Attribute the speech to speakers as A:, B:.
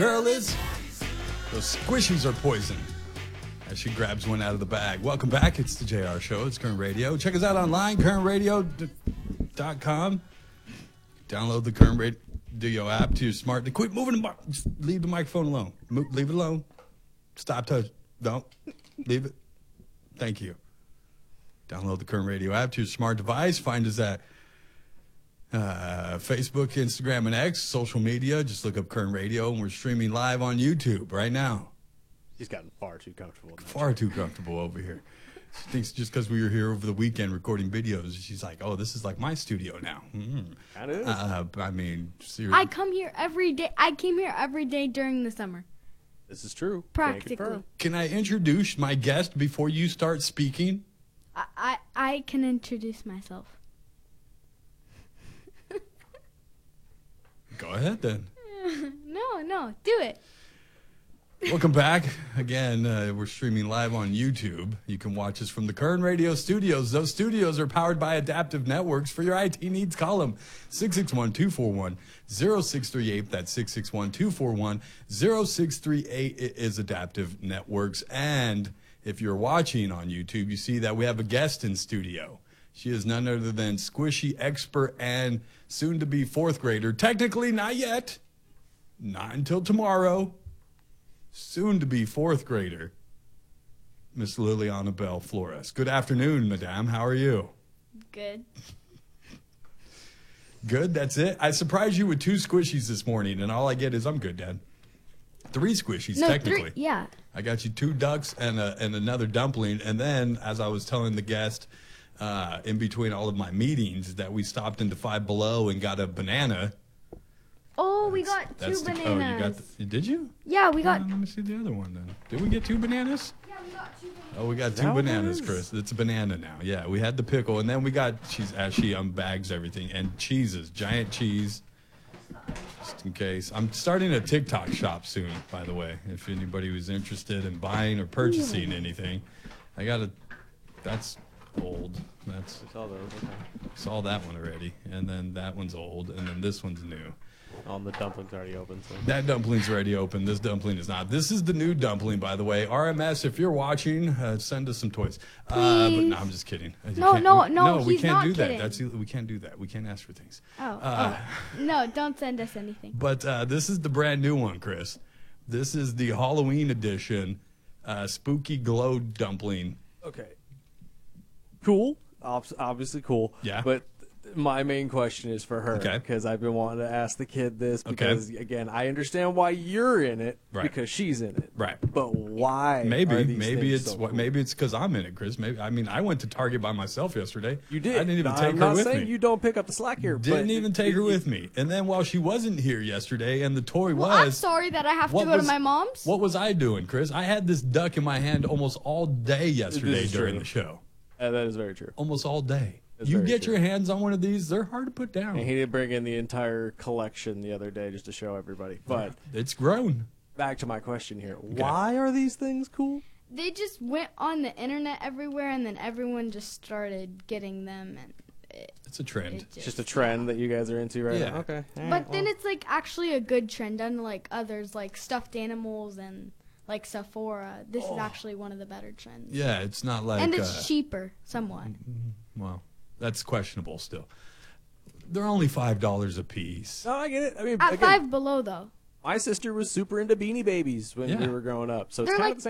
A: Girl is. Those squishies are poison. As she grabs one out of the bag. Welcome back. It's the JR Show. It's Current Radio. Check us out online, currentradio.com. Download the Current Radio app to your smart. Quit moving the Just leave the microphone alone. Leave it alone. Stop touch. Don't. Leave it. Thank you. Download the Current Radio app to your smart device. Find us at Facebook, Instagram, and X, social media. Just look up Current Radio, and we're streaming live on YouTube right now.
B: She's gotten far too comfortable.
A: Far too comfortable over here. She thinks just because we were here over the weekend recording videos, she's like, "Oh, this is like my studio now."
B: That is.
A: I mean, seriously.
C: I come here every day. I came here every day during the summer.
B: This is true.
C: Practically.
A: Can I introduce my guest before you start speaking?
C: I can introduce myself.
A: Go ahead then.
C: No, do it.
A: Welcome back. Again, we're streaming live on YouTube. You can watch us from the Current Radio studios. Those studios are powered by Adaptive Networks. For your IT needs, call them 661-241-0638. That's 661-241-0638. It is Adaptive Networks. And if you're watching on YouTube, you see that we have a guest in studio. She is none other than squishy expert and soon-to-be fourth grader. Technically, not yet. Not until tomorrow. Soon-to-be fourth grader, Miss Liliana Bell Flores. Good afternoon, madame. How are you?
C: Good.
A: Good, that's it? I surprised you with 2 squishies this morning, and all I get is, I'm good, Dad. 3 squishies, technically.
C: 3, yeah.
A: I got you 2 ducks and another dumpling, and then, as I was telling the guest, in between all of my meetings, that we stopped into Five Below and got a banana.
C: Oh, we got 2 bananas.
A: Did you?
C: Yeah, we got.
A: Let me see the other one then. Did we get 2 bananas?
C: Yeah, we got 2 bananas.
A: Oh, we got 2 bananas, Chris. It's a banana now. Yeah, we had the pickle, and then we got as she unbags everything, and cheeses, giant cheese, just in case. I'm starting a TikTok shop soon, by the way. If anybody was interested in buying or purchasing anything, that's old.
B: We saw those. Okay.
A: Saw that one already, and then that one's old, and then this one's new.
B: The dumpling's already open. So.
A: That dumpling's already open. This dumpling is not. This is the new dumpling, by the way. RMS, if you're watching, send us some toys. But no, I'm just kidding.
C: No,
A: we
C: he's
A: can't
C: not
A: do
C: kidding.
A: that. We can't do that. We can't ask for things.
C: No, don't send us anything.
A: But this is the brand new one, Chris. This is the Halloween edition Spooky Glow Dumpling.
B: Okay. Cool. Obviously cool.
A: Yeah.
B: But my main question is for her.
A: Okay.
B: Because I've been wanting to ask the kid this because, again, I understand why you're in it because she's in it.
A: Right.
B: But why?
A: Maybe
B: it's so cool?
A: Maybe it's because I'm in it, Chris. Maybe I went to Target by myself yesterday.
B: You did.
A: I didn't even take
B: I'm
A: her
B: not
A: with
B: saying
A: me.
B: you don't pick up the slack here.
A: Didn't
B: but
A: even take her with me. And then while she wasn't here yesterday, and the toy
C: Well,
A: was.
C: I'm sorry that I have to go to my mom's.
A: What was I doing, Chris? I had this duck in my hand almost all day yesterday during the show.
B: That is very true.
A: Almost all day.
B: That's
A: You
B: very
A: get
B: true.
A: your hands on one of these, they're hard to put down.
B: And he did bring in the entire collection the other day just to show everybody. But
A: It's grown.
B: back to my question here. Why are these things cool?
C: They just went on the internet everywhere, and then everyone just started getting them, and
A: It's a trend.
B: It's just a trend that you guys are into right now. Okay. All right,
C: But then it's like actually a good trend, unlike others like stuffed animals and like Sephora. This is actually one of the better trends.
A: Yeah, it's not like.
C: And it's cheaper, somewhat.
A: Well, that's questionable still. They're only $5 a piece.
B: No, I get it. I mean,
C: At
B: again,
C: Five Below, though.
B: my sister was super into Beanie Babies when
A: Yeah.
B: we were growing up, so it's
C: They're
B: kind
C: like
B: of the same